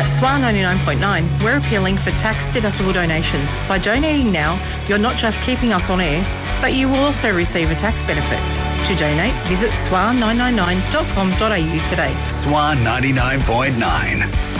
At SWA 99.9, we're appealing for tax-deductible donations. By donating now, you're not just keeping us on air, but you will also receive a tax benefit. To donate, visit swa999.com.au today. SWA 99.9.